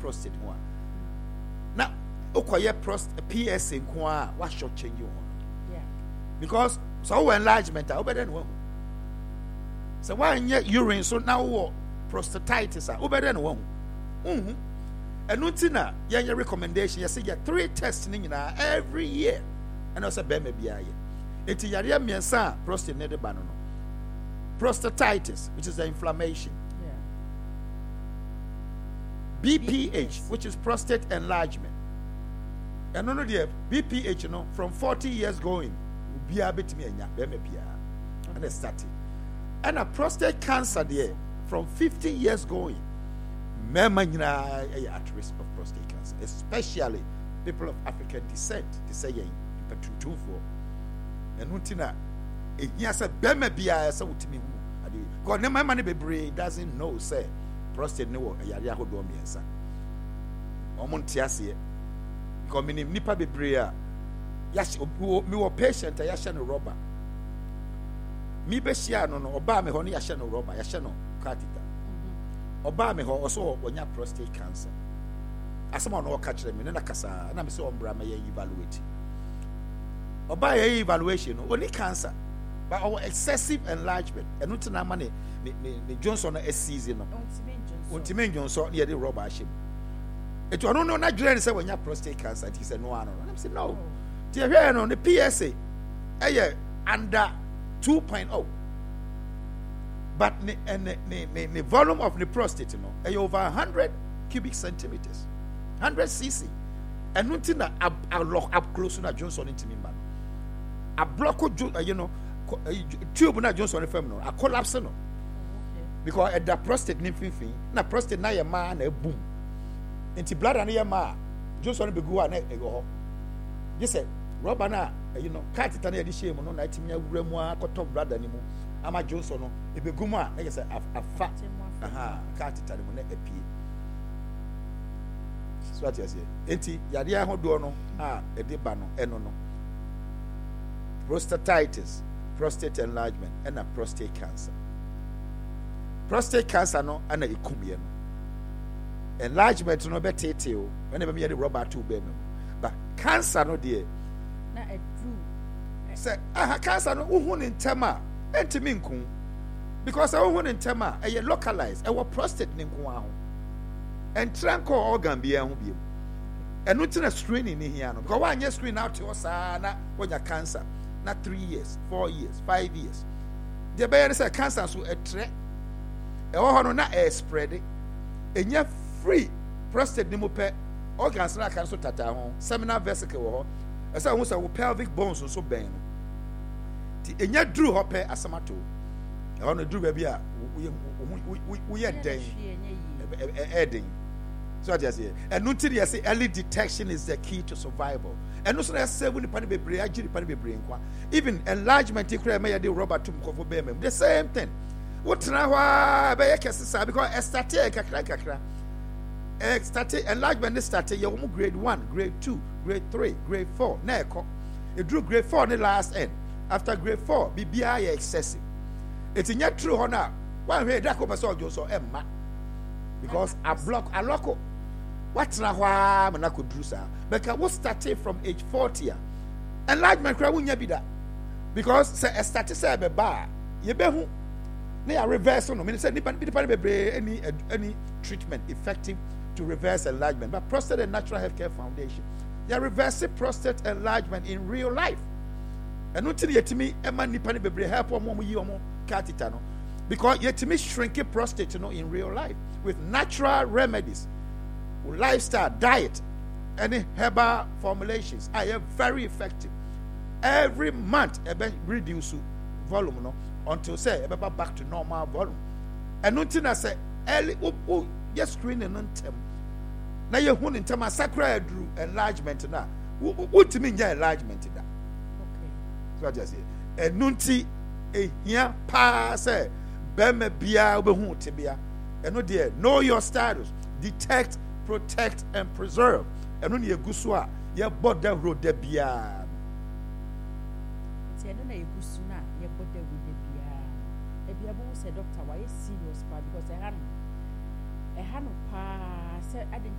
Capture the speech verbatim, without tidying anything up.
prostate one. Now, okay, prostate P S A nko what short change you on. Yeah. Because so enlargement are better than one. So why in urine so now prostatitis are better than one. Mhm. And notina your recommendation you say get three tests every year. And also be maybe a year. It is yare miensa prostate ne de ba no. Prostatitis, which is the inflammation. Yeah. B P H, which is prostate enlargement. And no no dear B P H, you know, from forty years going, be a bit me and and it's starting. And a prostate cancer there from fifty years going, men are at risk of prostate cancer, especially people of African descent. They say, but to for and Untina, it yes a bema be a so to me. God, no, my money be doesn't know, say, prostate no, a yaho do me, sir. Omontiasie. Because me nipa be brea. Yash, me were patient, I yashan robber. Me be shiano, no, oba me honey, yashan robber, yashano, catita. Oba me ho also when you prostate cancer. As someone no catch them in a casa, and I'm so umbra may evaluate. Oba evaluation, only cancer. But our excessive enlargement, and not na money, the Johnson a season. Untimen Johnson, yeah, the robber ship. It was no Nigerian say when you have prostate cancer, he said no one. And I said no. Dear here on the P S A, eh, under two point oh. But the volume of the prostate, you know, eh, over one hundred cubic centimeters, one hundred cc. And nothing that I lock up close to Johnson into me, man. A block, you know. Tube na Johnson FM no a collapse no because at the prostate ni finfin na prostate na ye ma na boom enti bladder na ye ma Johnson be go na e go ho this say rubber na you know catheter na ye di shame no na itimi awura mu akoto bladder ni mu ama Johnson no e be gumu a na ye say afa aha catheter mu na apie so what you say enti yade ahodo no a e de ba no eno no prostatitis, prostate enlargement, and a prostate cancer. Prostate cancer no and a ikumye no. Enlargement no be tete o. Whenever me the rubber two be no. But cancer no dey. Na a do. Say ah cancer no uhun ntema entimi nkun. Because uhun ntema e localized e wo prostate ni nkun aho. And tranco organ be aho bi. And nothing a screening in here no. Because one year screen out to us na when you cancer. Not three years, four years, five years. The baby say cancer so a tre. E ho no na e spread. Enya free prostate ni mo pe organs na cancer tata ho. Seminal vesicle ho. E say who say pelvic bones so ben no. Ti enya dru ho pe asamato. E ho no dru ba bi a we we ye den. E den. So I just say, and until you say early detection is the key to survival. And also, I say when the pani be brain, I just pani be brain. Even enlargement, you create may do rubber to cover them. The same thing. What now? By a case, because a started kakra kakra. A started enlargement. Started your grade one, grade two, grade three, grade four. Neko. It drew grade four in the last end. After grade four, B B I excessive. It's in your true honor. One way that over soldiers or Emma. Because I block a local. What's na wha man could do sir? Because what started from age forty. Enlargement cry wunya be that. Because say a started say be ba. Ye be hu. Na ya reverse no. Me say nipa nipa be any any treatment effective to reverse enlargement. But Prostate and Natural Healthcare Foundation, they reverse prostate enlargement in real life. And until yetimi e man nipa be help omo mo yi omo catheter no. Because yetimi shrink prostate you know in real life with natural remedies. Lifestyle, diet, any herbal formulations are very effective. Every month, a reduce volume no, until say back to normal volume. And nothing I say early oh just screening on them. Now you're in terms of sacred enlargement now. What do you mean enlargement in that? Okay. So I just say and nunti a here pass say bema bia obehu tibia. And no dear, know your status, detect, protect and preserve. And when you go so, you bought the road de bia. It's a no you go so na you bought the road de bia. If you have said doctor, why is serious pa because I had I had no pa said I didn't